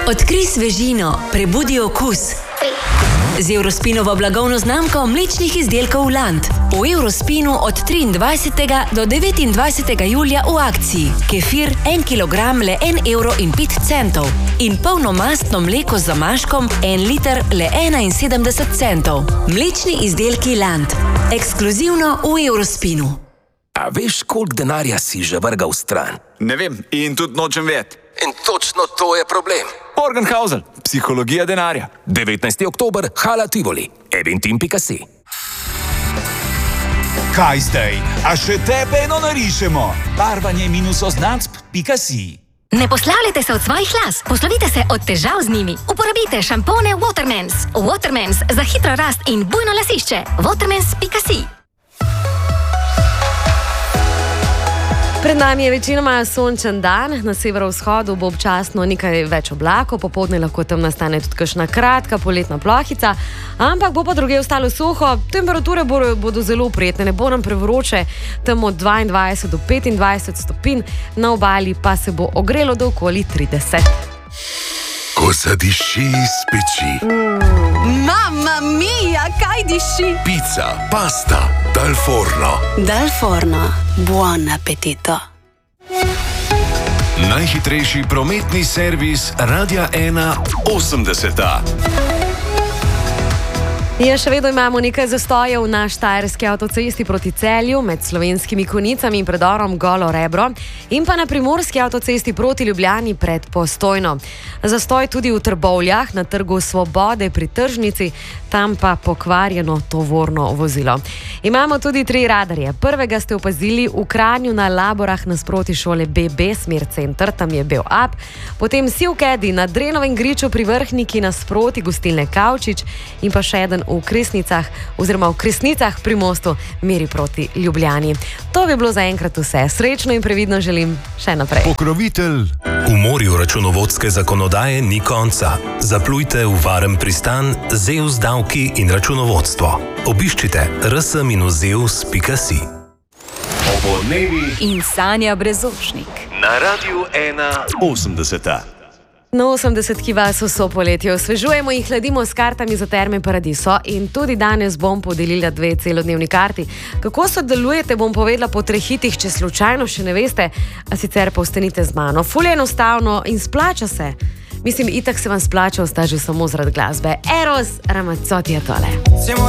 Odkrij svežino, prebudi okus. Z Eurospinovo blagovno znamko mlečnih izdelkov Land. V Eurospinu od 23. do 29. julija v akciji. Kefir 1 kilogram le 1,05 € in polnomastno mleko z zamaškom 1 liter le 71 centov. Mlečni izdelki Land. Ekskluzivno v Eurospinu. A veš, koliko denarja si že vrgal stran? Ne vem in tudi nočem vedeti. In točno to je problem. Morgenhausel, psihologija denarja. 19. oktober, Hala Tivoli, eventim.si. Kaj zdaj? A še tebe eno narišemo? barvanje-oznacb.si. Ne poslavljajte se od svojih las, poslovite se od težav z njimi. Uporabite šampone Watermans. Watermans za hitro rast in bujno lasišče. Watermans.si. Pred nami je večinoma sončen dan, na severovzhodu bo občasno nekaj več oblakov, popoldne lahko tam nastane tudi kakšna kratka poletna plohica, ampak bo pa drugje ostalo suho, temperature bodo zelo prijetne, ne bo nam prevroče, tam od 22 do 25 stopinj, na obali pa se bo ogrelo do okoli 30. Ko zadiši iz peči. Mamma mia, kaj diši? Pica, pasta, dal forno. Dal forno, buon appetito. Najhitrejši prometni servis Radia 1 80. Ja, še vedno imamo nekaj zastojev na štajerski avtocesti proti Celju med Slovenskimi Konjicami in predorom Golo Rebro in pa na primorski avtocesti proti Ljubljani pred Postojno. Zastoj tudi v Trbovljah na Trgu Svobode pri tržnici, tam pa pokvarjeno tovorno vozilo. Imamo tudi 3 radarje. Prvega ste opazili v Kranju na Laborah nasproti šole BB, smer center, tam je bil up. Potem Sivkedi na Drenovem griču pri Vrhniki nasproti gostilne Kavčič in pa še eden v Kresnicah pri mostu meri proti Ljubljani. To bi bilo zaenkrat vse. Srečno in previdno želim še naprej. Pokrovitelj. V morju računovodske zakonodaje ni konca. Zaplujte v varen pristan ZEUS davki in računovodstvo. Obiščite rs-zeus.si. Obodnevi In Sanja Brezošnik. na Radiu 1 80. Na 80 vas vso poletje osvežujemo in hladimo s kartami za Terme Paradiso in tudi danes bom podelila 2 celodnevni karti. Kako sodelujete, bom povedala po 3 hitih, če slučajno še ne veste, a sicer pa ostanite z mano. Ful je enostavno in splača se. Mislim, itak se vam splača ostati že samo zaradi glasbe. Eros Ramazzotti je tole.